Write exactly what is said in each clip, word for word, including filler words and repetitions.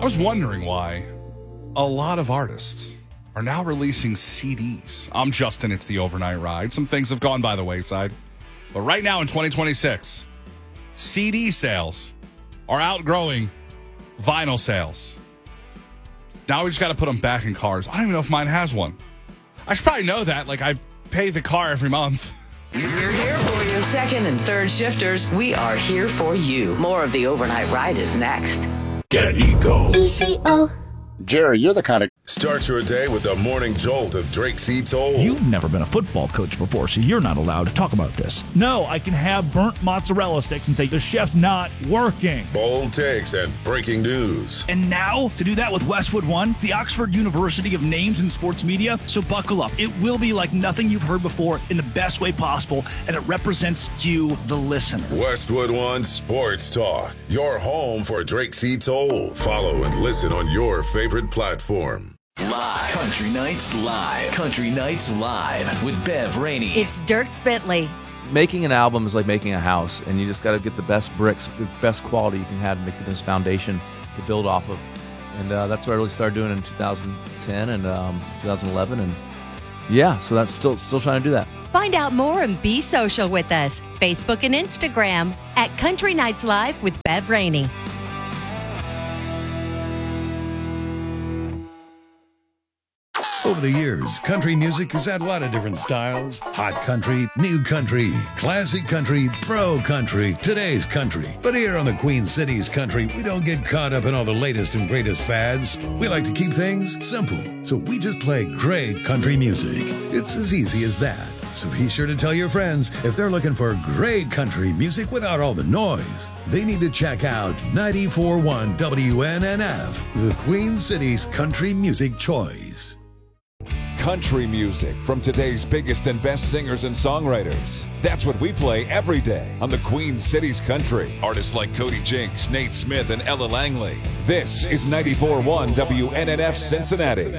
I was wondering why a lot of artists are now releasing C Ds. I'm Justin, it's the Overnight Ride. Some things have gone by the wayside. But right now in twenty twenty-six, C D sales are outgrowing vinyl sales. Now we just got to put them back in cars. I don't even know if mine has one. I should probably know that. Like, I pay the car every month. We're here for you. Second and third shifters, we are here for you. More of the Overnight Ride is next. Get Eco. E C O. Jerry, you're the kind of... Start your day with the morning jolt of Drake C. Toll. You've never been a football coach before, so you're not allowed to talk about this. No, I can have burnt mozzarella sticks and say, the chef's not working. Bold takes and breaking news. And now, to do that with Westwood One, the Oxford University of Names in Sports Media, so buckle up. It will be like nothing you've heard before in the best way possible, and it represents you, the listener. Westwood One Sports Talk, your home for Drake C. Toll. Follow and listen on your favorite platform. Live. Country Nights Live. Country Nights Live with Bev Rainey. It's Dirk Bentley. Making an album is like making a house, and you just got to get the best bricks, the best quality you can have to make the best foundation to build off of. And uh, that's what I really started doing in two thousand ten and um, two thousand eleven. And yeah, so that's still still trying to do that. Find out more and be social with us. Facebook and Instagram at Country Nights Live with Bev Rainey. Over the years, country music has had a lot of different styles. Hot country, new country, classic country, pro country, today's country. But here on the Queen City's Country, we don't get caught up in all the latest and greatest fads. We like to keep things simple, so we just play great country music. It's as easy as that. So be sure to tell your friends if they're looking for great country music without all the noise. They need to check out ninety-four point one W N N F, the Queen City's country music choice. Country music from today's biggest and best singers and songwriters. That's what we play every day on the Queen City's Country. Artists like Cody Jinks, Nate Smith, and Ella Langley. This is ninety-four point one W N N F Cincinnati.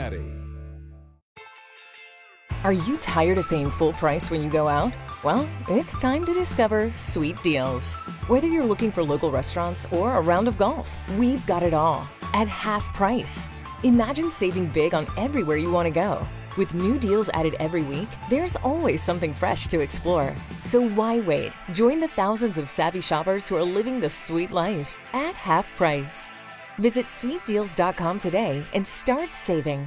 Are you tired of paying full price when you go out? Well, it's time to discover Sweet Deals. Whether you're looking for local restaurants or a round of golf, we've got it all at half price. Imagine saving big on everywhere you want to go. With new deals added every week, there's always something fresh to explore. So why wait? Join the thousands of savvy shoppers who are living the sweet life at half price. Visit sweet deals dot com today and start saving.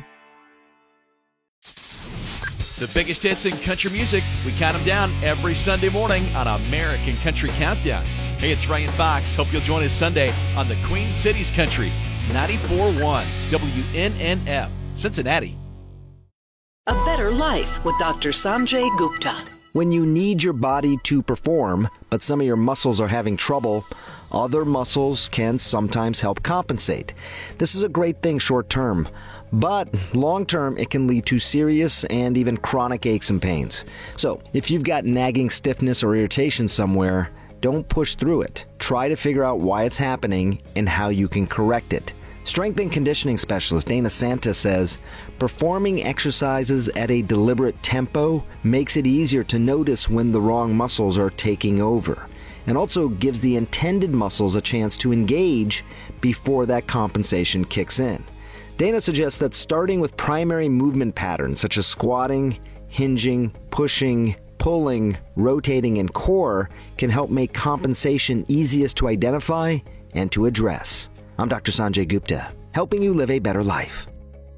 The biggest hits in country music, we count them down every Sunday morning on American Country Countdown. Hey, it's Ryan Fox. Hope you'll join us Sunday on the Queen City's Country, ninety-four point one W N N F, Cincinnati. A Better Life with Doctor Sanjay Gupta. When you need your body to perform, but some of your muscles are having trouble, other muscles can sometimes help compensate. This is a great thing short term, but long term it can lead to serious and even chronic aches and pains. So if you've got nagging stiffness or irritation somewhere, don't push through it. Try to figure out why it's happening and how you can correct it. Strength and conditioning specialist Dana Santa says, performing exercises at a deliberate tempo makes it easier to notice when the wrong muscles are taking over, and also gives the intended muscles a chance to engage before that compensation kicks in. Dana suggests that starting with primary movement patterns such as squatting, hinging, pushing, pulling, rotating, and core can help make compensation easiest to identify and to address. I'm Doctor Sanjay Gupta, helping you live a better life.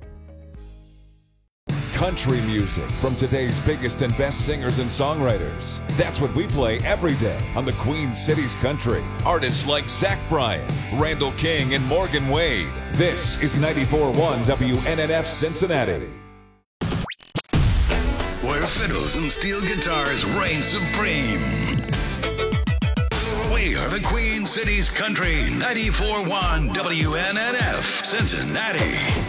Country music from today's biggest and best singers and songwriters. That's what we play every day on the Queen City's Country. Artists like Zach Bryan, Randall King, and Morgan Wade. This is ninety-four point one W N N F Cincinnati. Where fiddles and steel guitars reign supreme. We are the Queen City's Country, ninety-four point one W N N F, Cincinnati.